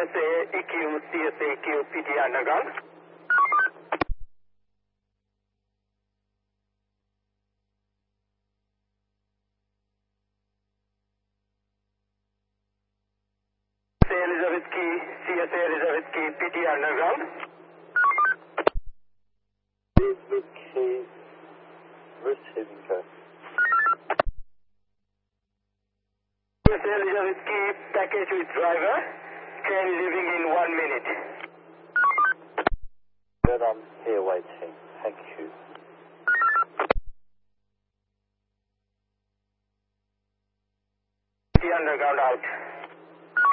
CSA EQ, CSA EQ, PTR Nagang. CSA Elizabeth Key, CSA Elizabeth Key, PTR Nagang. Elizabeth Key, receiving go. CSA Elizabeth Key, package with driver, train leaving in 1 minute. Good, I'm here waiting. Thank you.